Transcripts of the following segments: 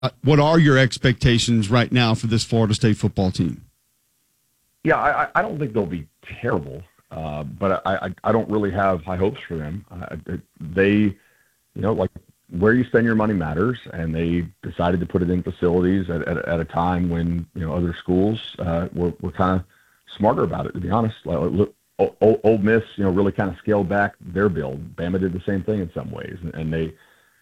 what are your expectations right now for this Florida State football team? Yeah, I don't think they'll be terrible, but I don't really have high hopes for them. They, like where you spend your money matters, and they decided to put it in facilities at a time when other schools were kind of smarter about it. To be honest, look, Ole Miss, really kind of scaled back their build. Bama did the same thing in some ways, and they,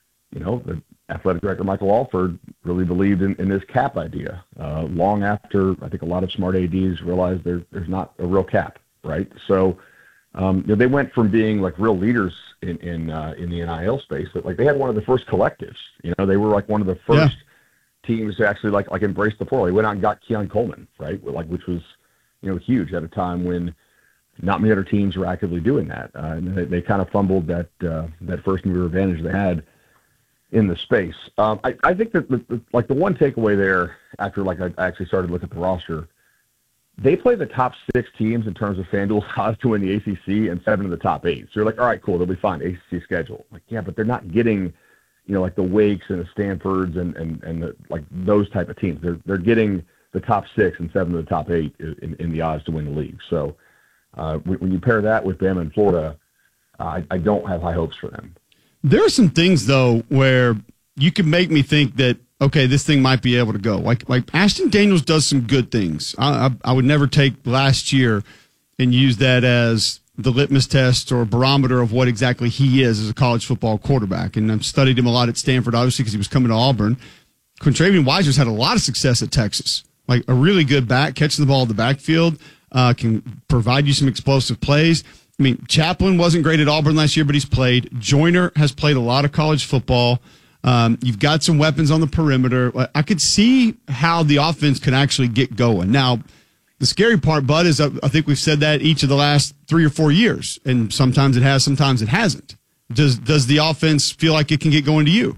the athletic director Michael Alford really believed in this cap idea. Long after I think a lot of smart ads realized there's not a real cap, right? So they went from being like real leaders in the NIL space, but like they had one of the first collectives. They were like one of the first teams to actually like embrace the portal. They went out and got Keon Coleman, right? Which was huge at a time when not many other teams were actively doing that, and they kind of fumbled that first mover advantage they had in the space. I think that the one takeaway there after I actually started looking at the roster, they play the top 6 teams in terms of FanDuel's odds to win the ACC and 7 of the top 8. So you're like, all right, cool, they'll be fine. ACC schedule. Like, yeah, but they're not getting, like the Wakes and the Stanfords and the, like those type of teams. They're getting the top 6 and 7 of the top 8 in the odds to win the league. So when you pair that with Bama and Florida, I don't have high hopes for them. There are some things, though, where you can make me think that, okay, this thing might be able to go. Like Ashton Daniels does some good things. I would never take last year and use that as the litmus test or barometer of what exactly he is as a college football quarterback. And I've studied him a lot at Stanford, obviously, because he was coming to Auburn. Quintravian Weiser's had a lot of success at Texas. Like a really good back, catching the ball in the backfield, can provide you some explosive plays. I mean, Chaplin wasn't great at Auburn last year, but he's played. Joyner has played a lot of college football. You've got some weapons on the perimeter. I could see how the offense could actually get going. Now, the scary part, Bud, is I think we've said that each of the last 3 or 4 years, and sometimes it has, sometimes it hasn't. Does the offense feel like it can get going to you?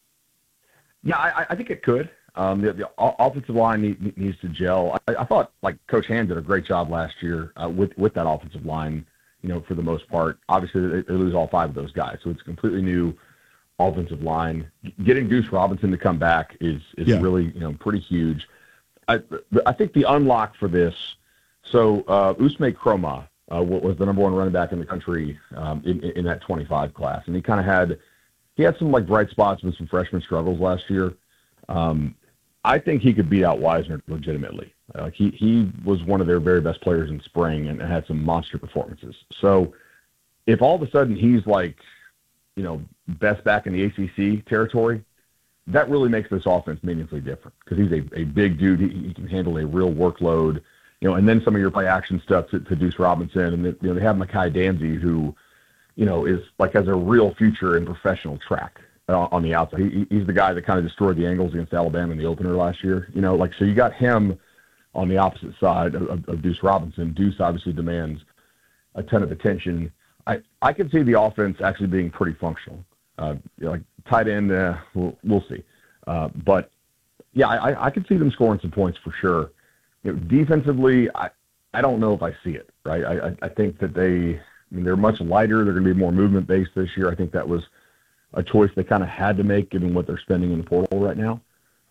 Yeah, I think it could. The offensive line needs to gel. I thought Coach Hand did a great job last year with that offensive line. For the most part, obviously they lose all 5 of those guys, so it's a completely new offensive line. Getting Deuce Robinson to come back is really pretty huge. I think the unlock for this. So Usme Kroma was the number 1 running back in the country in that 25 class, and he had some bright spots with some freshman struggles last year. I think he could beat out Wisner legitimately. He was one of their very best players in spring and had some monster performances. So if all of a sudden he's best back in the ACC territory, that really makes this offense meaningfully different because he's a big dude. He can handle a real workload, and then some of your play action stuff to Deuce Robinson. And they have Makai Danzy, who, is has a real future in professional track on the outside. He's the guy that kind of destroyed the angles against Alabama in the opener last year. So you got him on the opposite side of Deuce Robinson. Deuce obviously demands a ton of attention. I could see the offense actually being pretty functional. Tight end, we'll see. But, yeah, I could see them scoring some points for sure. Defensively, I don't know if I see it, right? I think that they're much lighter. They're going to be more movement-based this year. I think that was a choice they kind of had to make given what they're spending in the portal right now.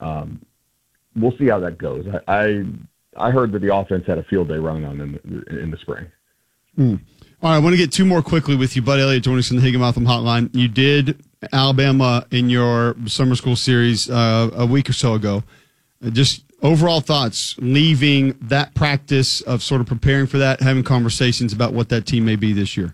We'll see how that goes. I heard that the offense had a field day running on them in the spring. All right, I want to get 2 more quickly with you. Bud Elliott joining us on the Higginbotham Hotline. You did Alabama in your summer school series a week or so ago. Just overall thoughts, leaving that practice of sort of preparing for that, having conversations about what that team may be this year.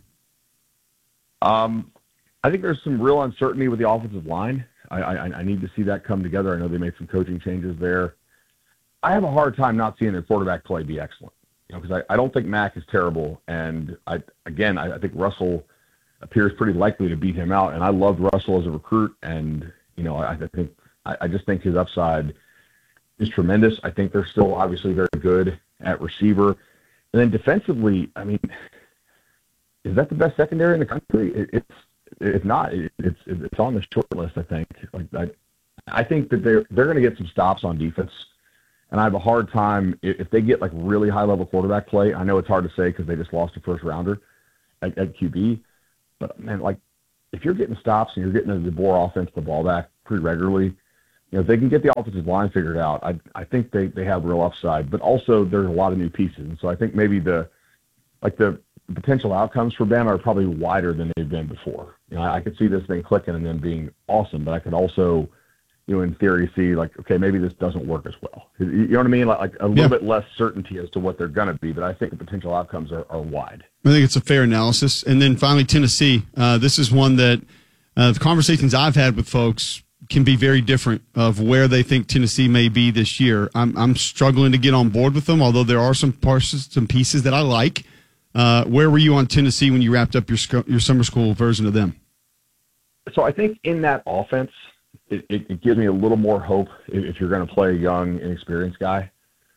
I think there's some real uncertainty with the offensive line. I need to see that come together. I know they made some coaching changes there. I have a hard time not seeing their quarterback play be excellent, because I don't think Mack is terrible. And I think Russell appears pretty likely to beat him out. And I loved Russell as a recruit. And, I just think his upside is tremendous. I think they're still obviously very good at receiver. And then defensively, is that the best secondary in the country? If not, it's on the short list, I think. I think that they're going to get some stops on defense. And I have a hard time if they get really high level quarterback play. I know it's hard to say because they just lost a first rounder at QB, but man, if you're getting stops and you're getting the DeBoer offense the ball back pretty regularly, if they can get the offensive line figured out, I think they have real upside. But also, there's a lot of new pieces, and so I think maybe the potential outcomes for Bama are probably wider than they've been before. I could see this thing clicking and then being awesome, but I could also, in theory, see okay, maybe this doesn't work as well. You know what I mean? Like a little bit less certainty as to what they're going to be, but I think the potential outcomes are wide. I think it's a fair analysis. And then finally, Tennessee. This is one that the conversations I've had with folks can be very different of where they think Tennessee may be this year. I'm struggling to get on board with them, although there are some pieces that I like. Where were you on Tennessee when you wrapped up your summer school version of them? So I think in that offense, it gives me a little more hope if you're going to play a young, inexperienced guy.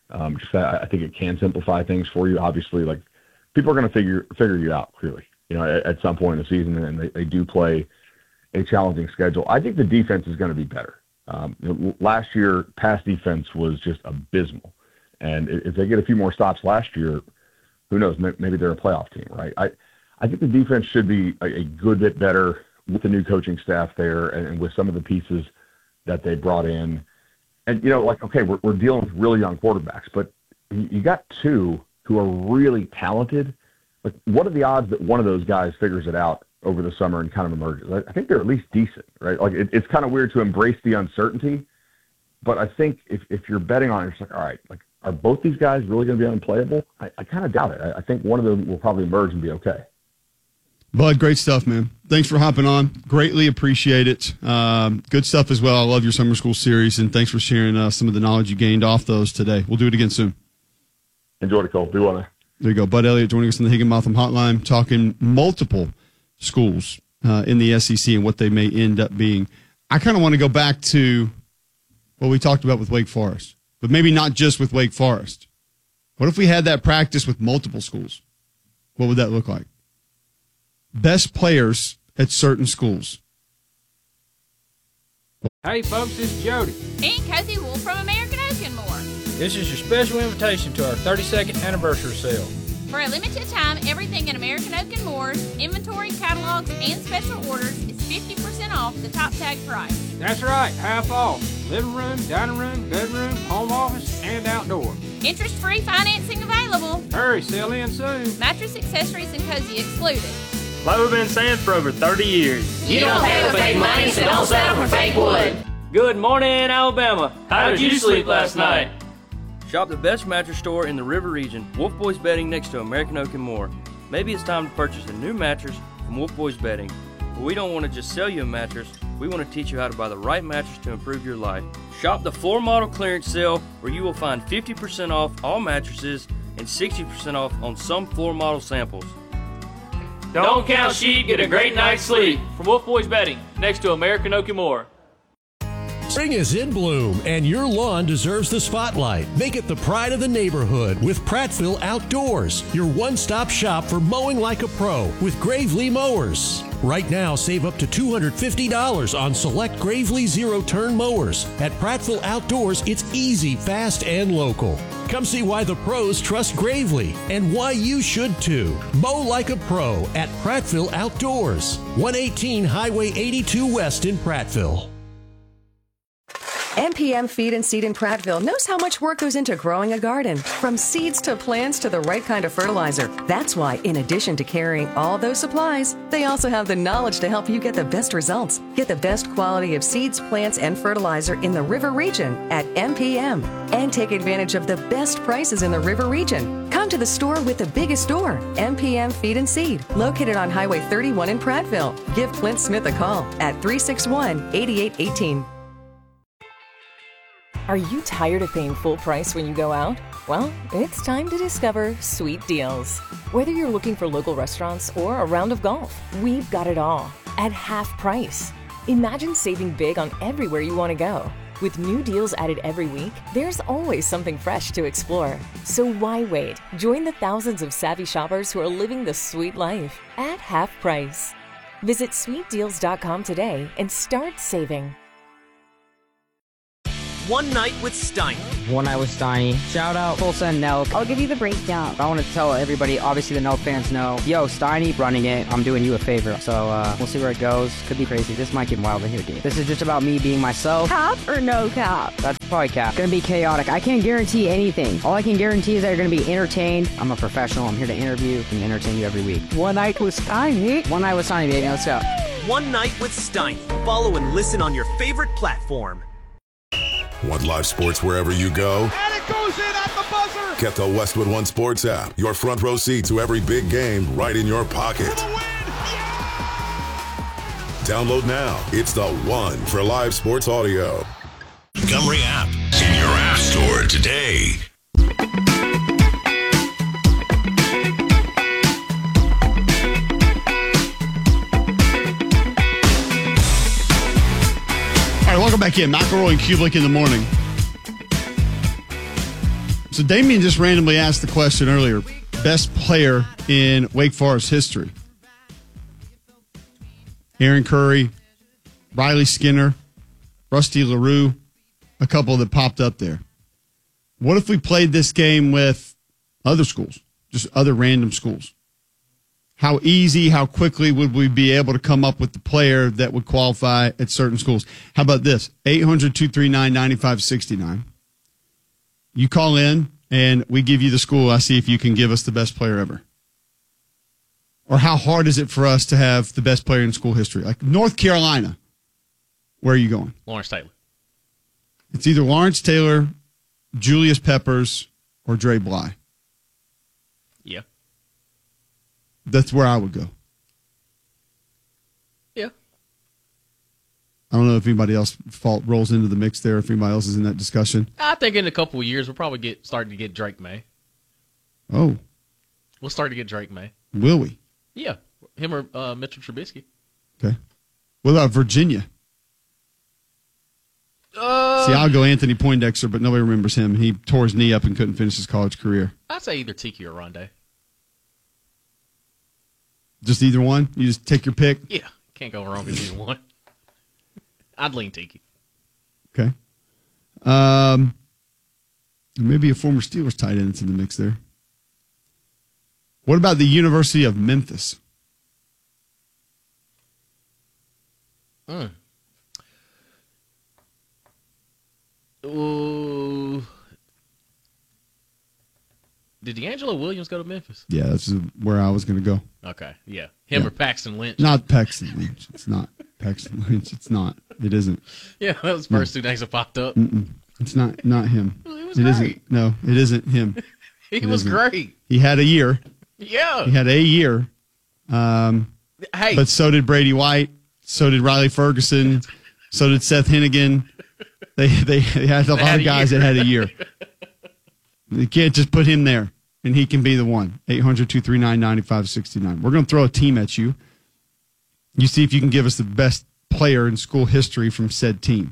I think it can simplify things for you. Obviously, people are going to figure you out clearly, at some point in the season, and they do play a challenging schedule. I think the defense is going to be better. Last year, pass defense was just abysmal, and if they get a few more stops last year, who knows? Maybe they're a playoff team, right? I think the defense should be a good bit better with the new coaching staff there and with some of the pieces that they brought in. And, okay, we're dealing with really young quarterbacks, but you got two who are really talented. What are the odds that one of those guys figures it out over the summer and kind of emerges? I think they're at least decent, right? It's kind of weird to embrace the uncertainty, but I think if you're betting on it, it's all right, are both these guys really going to be unplayable? I kind of doubt it. I think one of them will probably emerge and be okay. Bud, great stuff, man. Thanks for hopping on. Greatly appreciate it. Good stuff as well. I love your summer school series, and thanks for sharing some of the knowledge you gained off those today. We'll do it again soon. Enjoy it, Cole. Do want to. There you go. Bud Elliott joining us on the Higginbotham Hotline, talking multiple schools in the SEC and what they may end up being. I kind of want to go back to what we talked about with Wake Forest, but maybe not just with Wake Forest. What if we had that practice with multiple schools? What would that look like? Best players at certain schools. Hey folks, this is Jody. And Cozy Wolf from American Oak and More. This is your special invitation to our 32nd anniversary sale. For a limited time, everything in American Oak and Moore's inventory, catalogs, and special orders is 50% off the top tag price. That's right, half off. Living room, dining room, bedroom, home office, and outdoor. Interest-free financing available. Hurry, sell in soon. Mattress, accessories, and cozy excluded. Like we've been saying for over 30 years. You don't pay with fake money, so don't settle for fake wood. Good morning, Alabama. How did you sleep last night? Shop the best mattress store in the River region, Wolf Boys Bedding, next to American Oak and More. Maybe it's time to purchase a new mattress from Wolf Boys Bedding. But we don't want to just sell you a mattress, we want to teach you how to buy the right mattress to improve your life. Shop the floor model clearance sale, where you will find 50% off all mattresses and 60% off on some floor model samples. Don't count sheep, get a great night's sleep. From Wolf Boys Bedding, next to American Oak and More. Spring is in bloom, and your lawn deserves the spotlight. Make it the pride of the neighborhood with Prattville Outdoors, your one-stop shop for mowing like a pro with Gravely mowers. Right now, save up to $250 on select Gravely zero-turn mowers. At Prattville Outdoors, it's easy, fast, and local. Come see why the pros trust Gravely and why you should too. Mow like a pro at Prattville Outdoors, 118 Highway 82 West in Prattville. MPM Feed and Seed in Prattville knows how much work goes into growing a garden, from seeds to plants to the right kind of fertilizer. That's why, in addition to carrying all those supplies, they also have the knowledge to help you get the best results. Get the best quality of seeds, plants, and fertilizer in the River region at MPM, and take advantage of the best prices in the River region. Come to the store with the biggest store, MPM Feed and Seed, located on Highway 31 in Prattville. Give Clint Smith a call at 361-8818. Are you tired of paying full price when you go out? Well, it's time to discover Sweet Deals. Whether you're looking for local restaurants or a round of golf, we've got it all at half price. Imagine saving big on everywhere you want to go. With new deals added every week, there's always something fresh to explore. So why wait? Join the thousands of savvy shoppers who are living the sweet life at half price. Visit sweetdeals.com today and start saving. One Night with Steiny. One Night with Steiny. Shout out Tulsa and Nelk. I'll give you the breakdown. I want to tell everybody, obviously the Nelk fans know, yo, Steiny running it, I'm doing you a favor. So we'll see where it goes. Could be crazy. This might get wild in here, dude. This is just about me being myself. Cap or no cap? That's probably cap. Gonna be chaotic. I can't guarantee anything. All I can guarantee is that you're gonna be entertained. I'm a professional. I'm here to interview and entertain you every week. One Night with Steiny. One Night with Steiny, baby. Let's go. One Night with Steiny. Follow and listen on your favorite platform. Want live sports wherever you go? And it goes in at the buzzer! Get the Westwood One Sports app. Your front row seat to every big game right in your pocket. Download now. It's the one for live sports audio. Montgomery app in your app store today. All right, welcome back in. McElroy and Kublik in the morning. So Damien just randomly asked the question earlier. Best player in Wake Forest history. Aaron Curry, Riley Skinner, Rusty LaRue, a couple that popped up there. What if we played this game with other schools, just other random schools? How easy, how quickly would we be able to come up with the player that would qualify at certain schools? How about this? 800-239-9569. You call in, and we give you the school. I see if you can give us the best player ever. Or how hard is it for us to have the best player in school history? Like North Carolina, where are you going? Lawrence Taylor. It's either Lawrence Taylor, Julius Peppers, or Dre Bly. Yeah. That's where I would go. Yeah. I don't know if anybody else rolls into the mix there, if anybody else is in that discussion. I think in a couple of years, we'll probably starting to get Drake May. Oh. We'll start to get Drake May. Will we? Yeah. Him or Mitchell Trubisky. Okay. What about Virginia? See, I'll go Anthony Poindexter, but nobody remembers him. He tore his knee up and couldn't finish his college career. I'd say either Tiki or Rondé. Just either one? You just take your pick? Yeah. Can't go wrong with either one. I'd lean Tiki. Okay. Maybe a former Steelers tight end that's in the mix there. What about the University of Memphis? Ooh. Did D'Angelo Williams go to Memphis? Yeah, that's where I was going to go. Okay, yeah. Him or Paxton Lynch? Not Paxton Lynch. It's not Paxton Lynch. It's not. It isn't. Yeah, that was the first two names that popped up. It's not him. Well, it was great. Isn't. No, it isn't him. He was great. He had a year. Yeah. He had a year. Hey. But so did Brady White. So did Riley Ferguson. So did Seth Hennigan. They had a lot of guys that had a year. You can't just put him there, and he can be the one. 800-239-9569. We're going to throw a team at you. You see if you can give us the best player in school history from said team.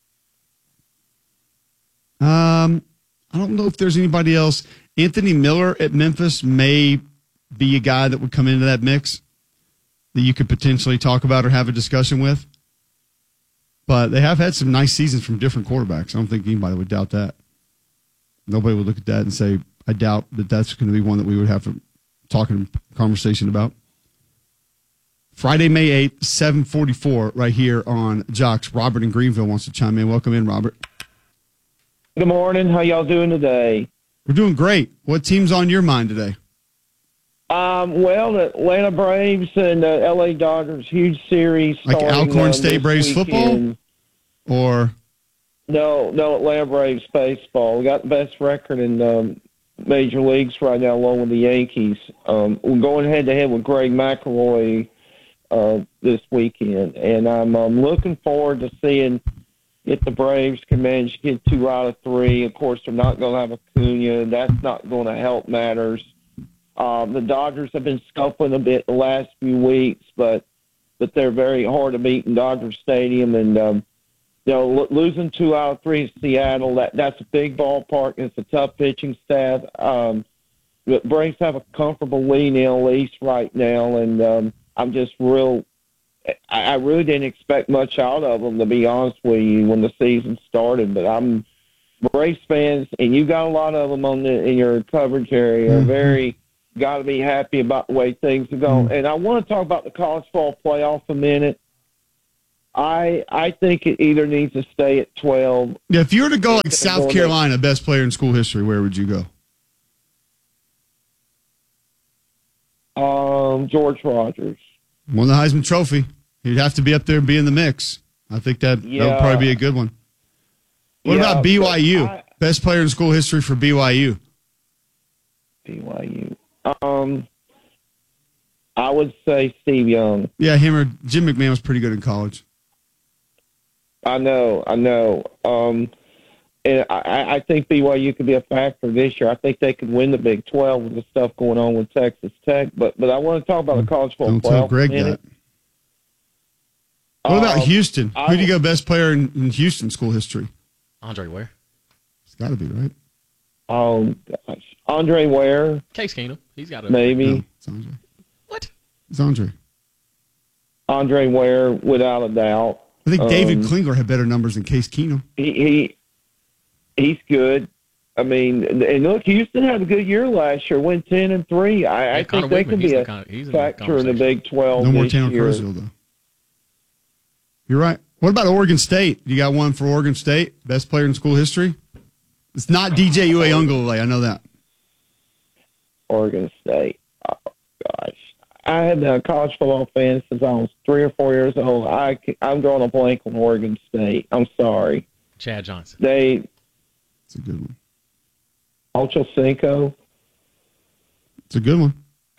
I don't know if there's anybody else. Anthony Miller at Memphis may be a guy that would come into that mix that you could potentially talk about or have a discussion with. But they have had some nice seasons from different quarterbacks. I don't think anybody would doubt that. Nobody would look at that and say, I doubt that that's going to be one that we would have a conversation about. Friday, May 8th, 7:44, right here on Jocks. Robert in Greenville wants to chime in. Welcome in, Robert. Good morning. How y'all doing today? We're doing great. What team's on your mind today? Well, the Atlanta Braves and the L.A. Dodgers, huge series. Like Alcorn State Braves football? Or? No, Atlanta Braves baseball. We got the best record in major leagues right now, along with the Yankees. We're going head-to-head with Greg McElroy this weekend, and I'm looking forward to seeing if the Braves can manage to get 2 out of 3. Of course, they're not going to have Acuna. That's not going to help matters. The Dodgers have been scuffling a bit the last few weeks, but they're very hard to beat in Dodger Stadium, and losing 2 out of 3 in Seattle, that's a big ballpark. It's a tough pitching staff. The Braves have a comfortable lead in the East right now, and I'm just real I really didn't expect much out of them, to be honest with you, when the season started. But I'm Braves fans, and you got a lot of them in your coverage area. Are very got to be happy about the way things are going. And I want to talk about the college football playoff a minute. I think it either needs to stay at 12. Yeah, if you were to go like South Carolina, best player in school history, where would you go? George Rogers. Won the Heisman Trophy. He'd have to be up there and be in the mix. I think that would probably be a good one. What about BYU? Best player in school history for BYU. BYU. I would say Steve Young. Yeah, him or Jim McMahon was pretty good in college. I know. And I think BYU could be a factor this year. I think they could win the Big 12 with the stuff going on with Texas Tech. But I want to talk about the college football playoff. Don't tell Greg that. What about Houston? Who do you go best player in Houston school history? Andre Ware. It's got to be, right? Oh, gosh. Andre Ware. Case Keenum. He's got a... Maybe. No, it's Andre. What? It's Andre. Andre Ware, without a doubt. I think David Klingler had better numbers than Case Keenum. He's good. I mean, and look, Houston had a good year last year, went 10-3. I think they could be a factor in the Big 12 No more this Tanner year. Crosville, though. You're right. What about Oregon State? You got one for Oregon State? Best player in school history? It's not DJ Uiagalelei. I know that. Oregon State. Oh, gosh. I have been a college football fan since I was 3 or 4 years old. I'm drawing a blank on Oregon State. I'm sorry. Chad Johnson. It's a good one. Ocho Cinco. It's a good one.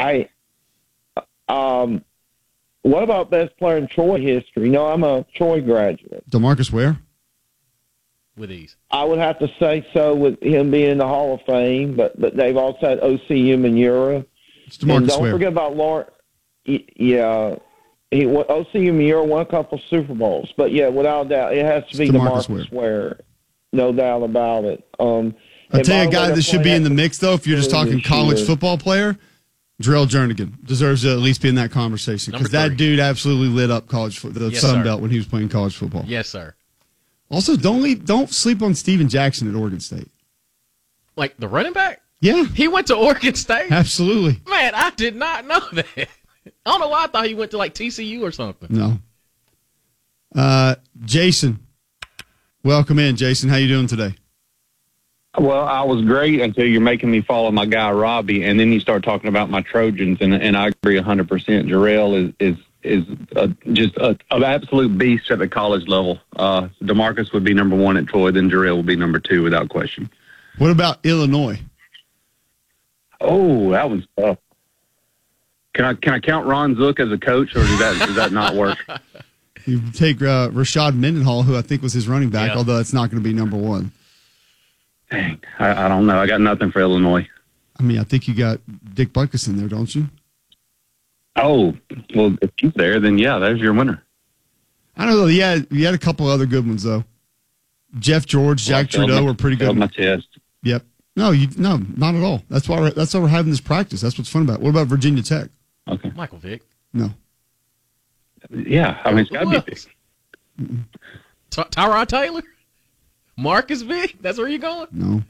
What about best player in Troy history? No, I'm a Troy graduate. DeMarcus Ware? With ease. I would have to say so with him being in the Hall of Fame, but they've also had OCU Manura. It's DeMarcus and don't Ware. forget about Lawrence. Yeah. OCU Manura won a couple Super Bowls. But, yeah, without doubt, it has to be DeMarcus Ware. No doubt about it. I'll tell you a guy that should be in the mix, though, if you're just talking college football player, Drell Jernigan deserves to at least be in that conversation because that dude absolutely lit up the Sun Belt when he was playing college football. Yes, sir. Also, don't sleep on Steven Jackson at Oregon State. Like the running back? Yeah. He went to Oregon State? Absolutely. Man, I did not know that. I don't know why I thought he went to like TCU or something. No. Jason. Welcome in, Jason. How you doing today? Well, I was great until you're making me follow my guy Robbie, and then you start talking about my Trojans, and I agree 100%. Jarrell is just an absolute beast at the college level. DeMarcus would be number 1 at Troy, then Jarrell would be number 2 without question. What about Illinois? Oh, that was tough. Can I count Ron Zook as a coach, or does that not work? You take Rashad Mendenhall, who I think was his running back, although it's not going to be number 1. Dang, I don't know. I got nothing for Illinois. I mean, I think you got Dick Butkus in there, don't you? Oh, well, if he's there, then yeah, there's your winner. I don't know. You had a couple other good ones, though. Jeff George, Jack Trudeau were pretty good. My test. Yep. No, not at all. That's why we're having this practice. That's what's fun about it. What about Virginia Tech? Okay. Michael Vick. No. Yeah, I mean, it's got to be Vick. Tyrod Taylor? Marcus Vick? That's where you're going? No.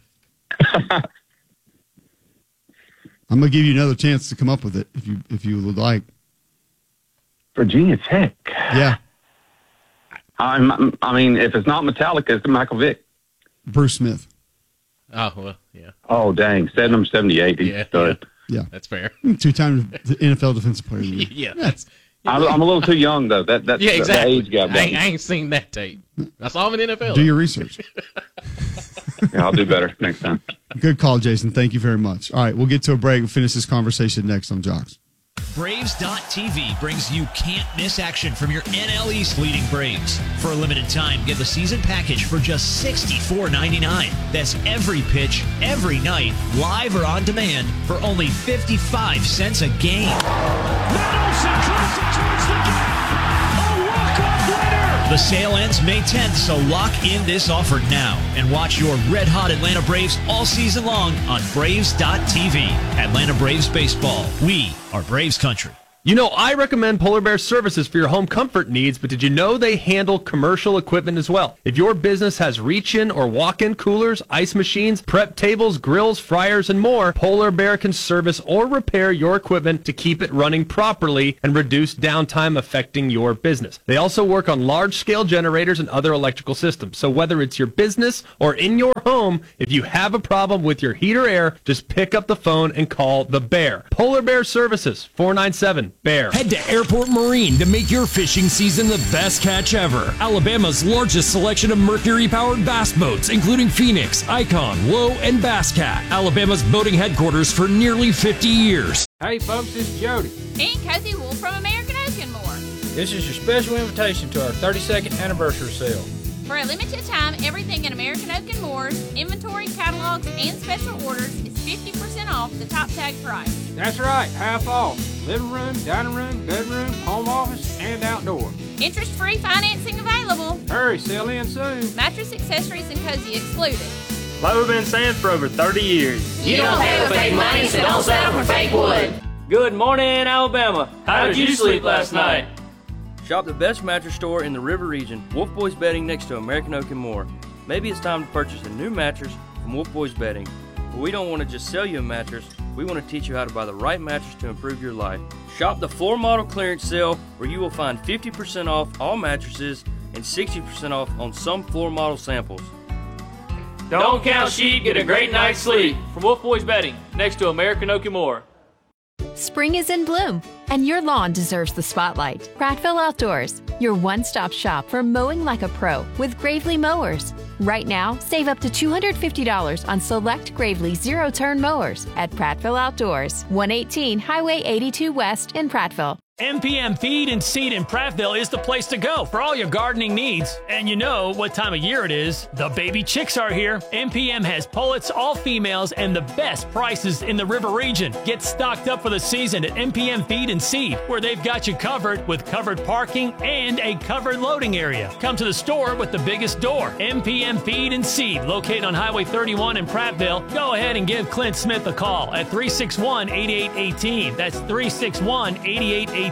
I'm going to give you another chance to come up with it if you would like. Virginia Tech. Yeah. I mean, if it's not Metallica, it's Michael Vick. Bruce Smith. Oh, well, yeah. Oh, dang. Number 78. He's stud. Yeah. That's fair. 2-time NFL Defensive Player of the Year. Yeah, that's... I'm a little too young, though. That's exactly. the age gap. I ain't seen that tape. I saw him in the NFL. Do your research. Yeah, I'll do better next time. Good call, Jason. Thank you very much. All right, we'll get to a break and finish this conversation next on Jocks. Braves.tv brings you can't-miss action from your NL East leading Braves. For a limited time, get the season package for just $64.99. That's every pitch, every night, live or on demand for only 55 cents a game. Nettleson drives it towards the gap. A walk-off winner. The sale ends May 10th, so lock in this offer now and watch your red-hot Atlanta Braves all season long on Braves.tv. Atlanta Braves Baseball. We are Braves Country. You know, I recommend Polar Bear services for your home comfort needs, but did you know they handle commercial equipment as well? If your business has reach-in or walk-in coolers, ice machines, prep tables, grills, fryers, and more, Polar Bear can service or repair your equipment to keep it running properly and reduce downtime affecting your business. They also work on large-scale generators and other electrical systems. So whether it's your business or in your home, if you have a problem with your heat or air, just pick up the phone and call the Bear. Polar Bear Services, 497-BEAR. Head to Airport Marine to make your fishing season the best catch ever. Alabama's largest selection of Mercury-powered bass boats, including Phoenix, Icon, Low, and Bass Cat. Alabama's boating headquarters for nearly 50 years. Hey folks, this is Jody. And Cozy Wool from American Oak and More. This is your special invitation to our 32nd anniversary sale. For a limited time, everything in American Oak and Moore's inventory, catalogs, and special orders is 50% off the top tag price. That's right, half off. Living room, dining room, bedroom, home office, and outdoor. Interest-free financing available. Hurry, sell in soon. Mattress, accessories, and cozy excluded. Like we've been saying for over 30 years. You don't pay with fake money, so don't settle for fake wood. Good morning, Alabama. How did you sleep last night? Shop the best mattress store in the River region, Wolf Boys Bedding next to American Oak and More. Maybe it's time to purchase a new mattress from Wolf Boys Bedding. But we don't want to just sell you a mattress, we want to teach you how to buy the right mattress to improve your life. Shop the floor model clearance sale where you will find 50% off all mattresses and 60% off on some floor model samples. Don't count sheep, get a great night's sleep from Wolf Boys Bedding next to American Oak and More. Spring is in bloom, and your lawn deserves the spotlight. Prattville Outdoors, your one-stop shop for mowing like a pro with Gravely Mowers. Right now, save up to $250 on select Gravely zero-turn mowers at Prattville Outdoors, 118 Highway 82 West in Prattville. MPM Feed and Seed in Prattville is the place to go for all your gardening needs. And you know what time of year it is. The baby chicks are here. MPM has pullets, all females, and the best prices in the River region. Get stocked up for the season at MPM Feed and Seed, where they've got you covered with covered parking and a covered loading area. Come to the store with the biggest door. MPM Feed and Seed, located on Highway 31 in Prattville. Go ahead and give Clint Smith a call at 361-8818. That's 361-8818.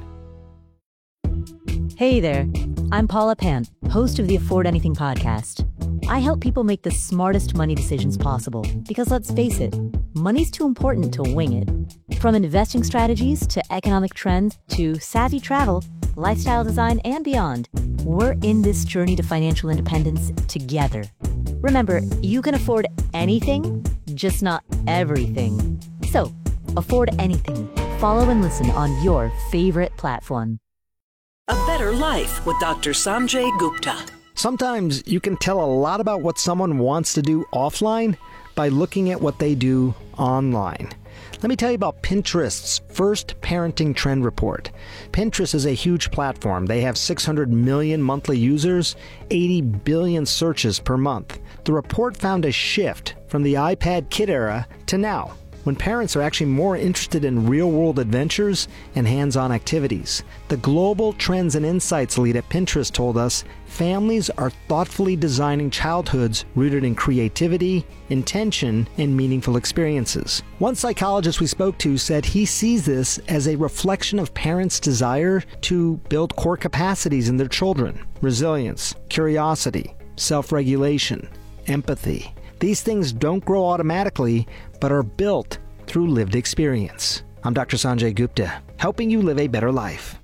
Hey there, I'm Paula Pant, host of the Afford Anything podcast. I help people make the smartest money decisions possible because let's face it, money's too important to wing it. From investing strategies to economic trends to savvy travel, lifestyle design, and beyond, we're in this journey to financial independence together. Remember, you can afford anything, just not everything. So, afford anything. Follow and listen on your favorite platform. A Better Life with Dr. Sanjay Gupta. Sometimes you can tell a lot about what someone wants to do offline by looking at what they do online. Let me tell you about Pinterest's first parenting trend report. Pinterest is a huge platform. They have 600 million monthly users, 80 billion searches per month. The report found a shift from the iPad kid era to now, when parents are actually more interested in real-world adventures and hands-on activities. The Global Trends and Insights lead at Pinterest told us families are thoughtfully designing childhoods rooted in creativity, intention, and meaningful experiences. One psychologist we spoke to said he sees this as a reflection of parents' desire to build core capacities in their children: resilience, curiosity, self-regulation, empathy. These things don't grow automatically, but are built through lived experience. I'm Dr. Sanjay Gupta, helping you live a better life.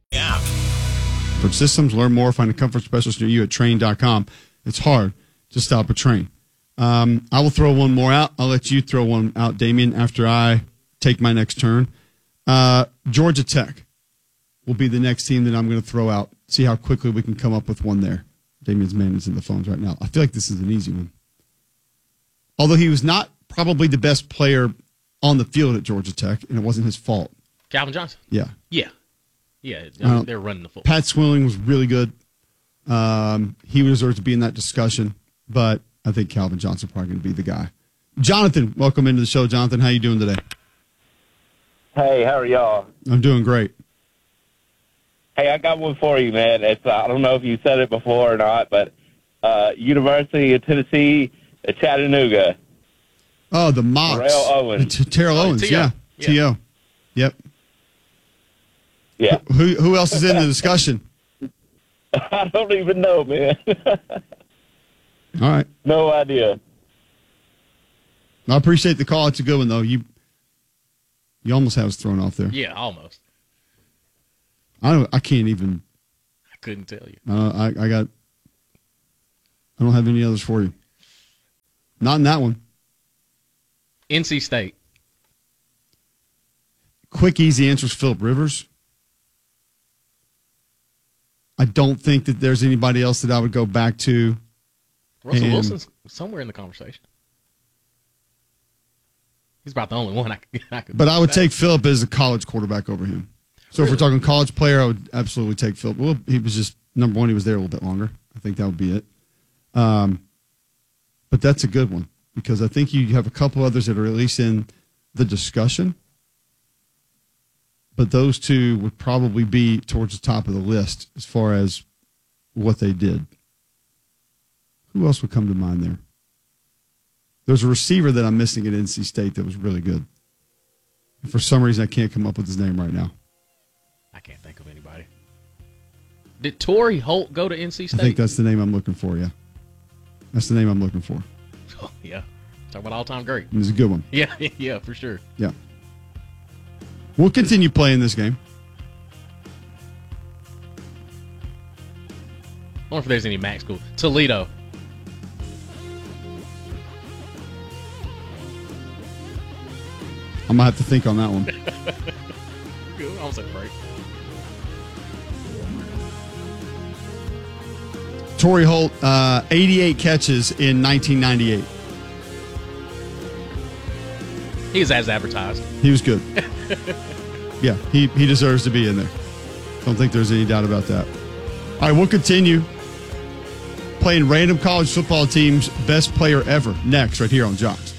For systems, learn more, find a comfort specialist near you at train.com. It's hard to stop a train. I will throw one more out. I'll let you throw one out, Damien, after I take my next turn. Georgia Tech will be the next team that I'm going to throw out. See how quickly we can come up with one there. Damien's man is in the phones right now. I feel like this is an easy one. Although he was not probably the best player on the field at Georgia Tech, and it wasn't his fault. Calvin Johnson? Yeah. Yeah. Yeah, I mean, they're running the football. Pat Swilling was really good. He deserves to be in that discussion, but I think Calvin Johnson probably going to be the guy. Jonathan, welcome into the show. Jonathan, how you doing today? Hey, how are y'all? I'm doing great. Hey, I got one for you, man. It's I don't know if you said it before or not, but University of Tennessee at Chattanooga. Oh, the Mocs. Terrell Owens. Terrell Owens, yeah. T.O. Yep. Yeah. Who else is in the discussion? I don't even know, man. All right. No idea. I appreciate the call. It's a good one, though. You almost have us thrown off there. Yeah, almost. I can't even. I couldn't tell you. I don't have any others for you. Not in that one. NC State. Quick, easy answers, Phillip Rivers. I don't think that there's anybody else that I would go back to. Russell Wilson's somewhere in the conversation. He's about the only one I could. But I would take Phillip as a college quarterback over him. So if we're talking college player, I would absolutely take Phillip. Well, he was just, number one, he was there a little bit longer. I think that would be it. But that's a good one because I think you have a couple others that are at least in the discussion. But those two would probably be towards the top of the list as far as what they did. Who else would come to mind there? There's a receiver that I'm missing at NC State that was really good. For some reason, I can't come up with his name right now. I can't think of anybody. Did Torrey Holt go to NC State? I think that's the name I'm looking for, yeah. That's the name I'm looking for. Oh, yeah. Talk about all-time great. It's a good one. Yeah, yeah, for sure. Yeah. We'll continue playing this game. I wonder if there's any MAC school. Toledo. I'm going to have to think on that one. Good. I was like, right. Torrey Holt, 88 catches in 1998. He was as advertised. He was good. Yeah, he deserves to be in there. Don't think there's any doubt about that. All right, we'll continue playing random college football teams' best player ever next, right here on Jocks.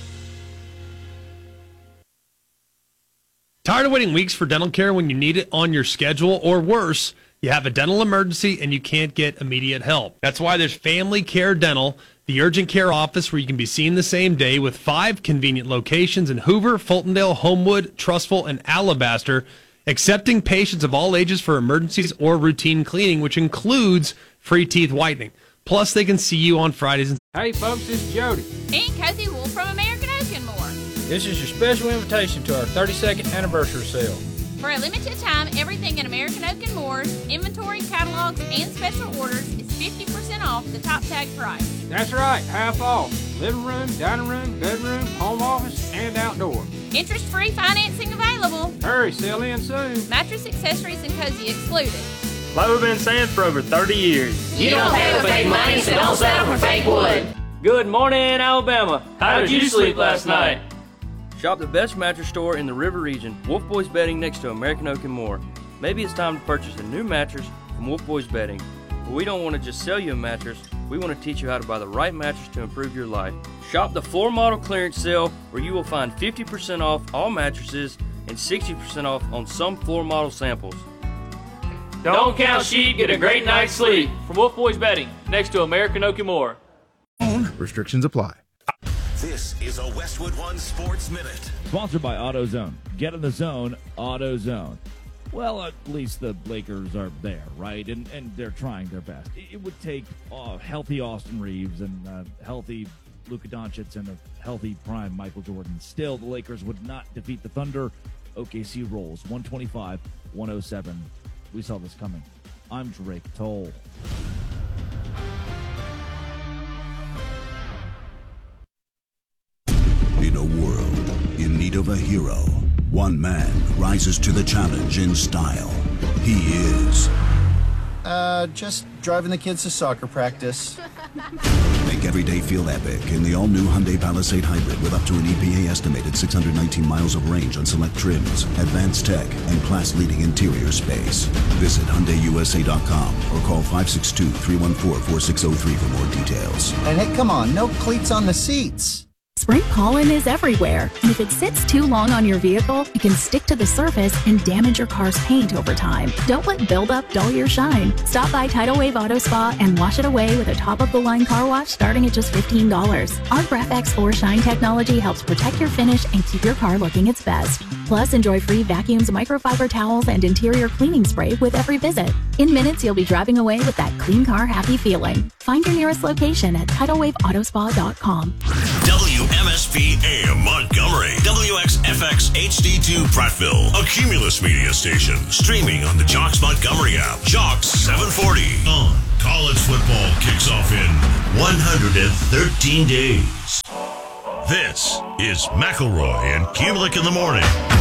Tired of waiting weeks for dental care when you need it on your schedule, or worse, you have a dental emergency and you can't get immediate help? That's why there's Family Care Dental, the urgent care office where you can be seen the same day with 5 convenient locations in Hoover, Fultondale, Homewood, Trussville, and Alabaster, accepting patients of all ages for emergencies or routine cleaning, which includes free teeth whitening. Plus, they can see you on Fridays. Hey, folks, this is Jody. And Cozy Wool from American Oak and More. This is your special invitation to our 32nd anniversary sale. For a limited time, everything in American Oak and Moore's inventory, catalogs, and special orders is 50% off the top tag price. That's right, half off. Living room, dining room, bedroom, home office, and outdoor. Interest-free financing available. Hurry, sell in soon. Mattress accessories and cozy excluded. Like we've been saying for over 30 years. You don't pay with fake money, so don't settle for fake wood. Good morning, Alabama. How did you sleep last night? Shop the best mattress store in the River region, Wolf Boys Bedding next to American Oak and More. Maybe it's time to purchase a new mattress from Wolf Boys Bedding. But we don't want to just sell you a mattress, we want to teach you how to buy the right mattress to improve your life. Shop the floor model clearance sale where you will find 50% off all mattresses and 60% off on some floor model samples. Don't count sheep, get a great night's sleep. From Wolf Boys Bedding next to American Oak and More. Restrictions apply. This is a Westwood One Sports Minute. Sponsored by AutoZone. Get in the zone, AutoZone. Well, at least the Lakers are there, right? And they're trying their best. It would take healthy Austin Reeves and healthy Luka Doncic and a healthy prime Michael Jordan. Still, the Lakers would not defeat the Thunder. OKC rolls 125-107. We saw this coming. I'm Drake Toll. In a world in need of a hero, one man rises to the challenge in style. He is... just driving the kids to soccer practice. Make every day feel epic in the all-new Hyundai Palisade Hybrid with up to an EPA-estimated 619 miles of range on select trims, advanced tech, and class-leading interior space. Visit HyundaiUSA.com or call 562-314-4603 for more details. And hey, come on, no cleats on the seats. Spring pollen is everywhere, and if it sits too long on your vehicle, it can stick to the surface and damage your car's paint over time. Don't let buildup dull your shine. Stop by Tidal Wave Auto Spa and wash it away with a top-of-the-line car wash starting at just $15. Our Graph-X 4 Shine technology helps protect your finish and keep your car looking its best. Plus, enjoy free vacuums, microfiber towels, and interior cleaning spray with every visit. In minutes, you'll be driving away with that clean car happy feeling. Find your nearest location at TidalWaveAutospa.com. WMSP AM Montgomery, WXFX HD2 Prattville, a Cumulus media station, streaming on the Jocks Montgomery app. Jocks 740 on. College football kicks off in 113 days. This is McElroy and Kulik in the morning.